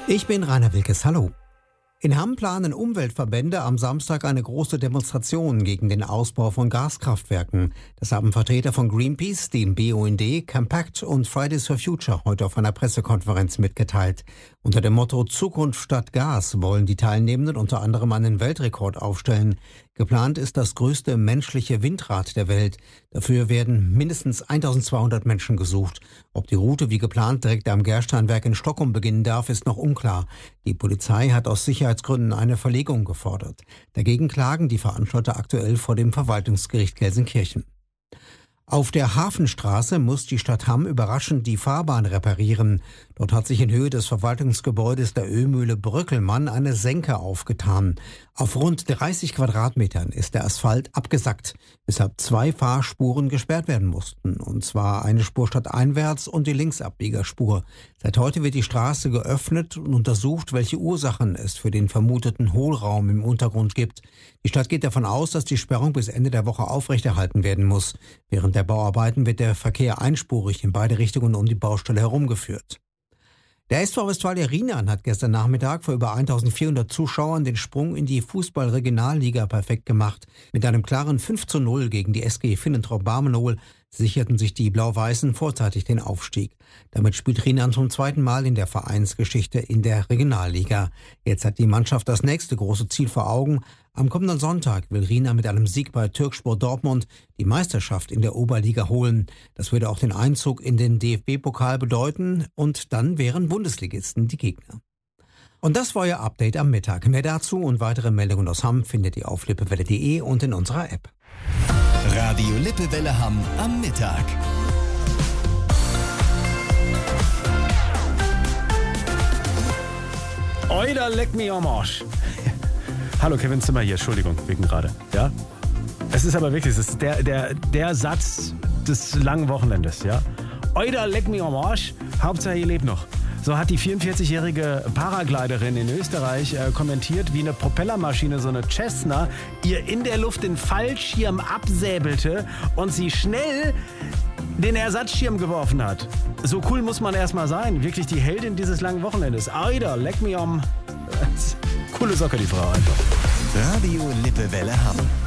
Ich bin Rainer Wilkes. Hallo. In Hamm planen Umweltverbände am Samstag eine große Demonstration gegen den Ausbau von Gaskraftwerken. Das haben Vertreter von Greenpeace, dem BUND, Campact und Fridays for Future heute auf einer Pressekonferenz mitgeteilt. Unter dem Motto Zukunft statt Gas wollen die Teilnehmenden unter anderem einen Weltrekord aufstellen. Geplant ist das größte menschliche Windrad der Welt. Dafür werden mindestens 1200 Menschen gesucht. Ob die Route wie geplant direkt am Gersteinwerk in Stockholm beginnen darf, ist noch unklar. Die Polizei hat aus Sicherheitsgründen eine Verlegung gefordert. Dagegen klagen die Veranstalter aktuell vor dem Verwaltungsgericht Gelsenkirchen. Auf der Hafenstraße muss die Stadt Hamm überraschend die Fahrbahn reparieren. Dort hat sich in Höhe des Verwaltungsgebäudes der Ölmühle Bröckelmann eine Senke aufgetan. Auf rund 30 Quadratmetern ist der Asphalt abgesackt, weshalb 2 Fahrspuren gesperrt werden mussten. Und zwar eine Spur stadteinwärts und die Linksabbiegerspur. Seit heute wird die Straße geöffnet und untersucht, welche Ursachen es für den vermuteten Hohlraum im Untergrund gibt. Die Stadt geht davon aus, dass die Sperrung bis Ende der Woche aufrechterhalten werden muss. Während der Bauarbeiten wird der Verkehr einspurig in beide Richtungen um die Baustelle herumgeführt. Der SV Westfalia Rienan hat gestern Nachmittag vor über 1400 Zuschauern den Sprung in die Fußball-Regionalliga perfekt gemacht. Mit einem klaren 5:0 gegen die SG Finnentrop-Bamenohl sicherten sich die Blau-Weißen vorzeitig den Aufstieg. Damit spielt Rienan zum 2. Mal in der Vereinsgeschichte in der Regionalliga. Jetzt hat die Mannschaft das nächste große Ziel vor Augen. Am kommenden Sonntag will Rienan mit einem Sieg bei Türkspor Dortmund die Meisterschaft in der Oberliga holen. Das würde auch den Einzug in den DFB-Pokal bedeuten und dann wären Bundesligisten die Gegner. Und das war Ihr Update am Mittag. Mehr dazu und weitere Meldungen aus Hamm findet ihr auf lippewelle.de und in unserer App. Radio Lippewelle Hamm am Mittag. Oida, leck mich am Arsch. Hallo, Kevin Zimmer hier, Entschuldigung, wegen gerade. Ja? Es ist aber wirklich, es ist der Satz des langen Wochenendes, ja? Oida, leck mich am Arsch, Hauptsache ihr lebt noch. So hat die 44-jährige Paragliderin in Österreich kommentiert, wie eine Propellermaschine, so eine Cessna, ihr in der Luft den Fallschirm absäbelte und sie schnell den Ersatzschirm geworfen hat. So cool muss man erstmal sein. Wirklich die Heldin dieses langen Wochenendes. Oida, leck mich am... Coole Socke, die Frau einfach. Radio Lippewelle Hamm.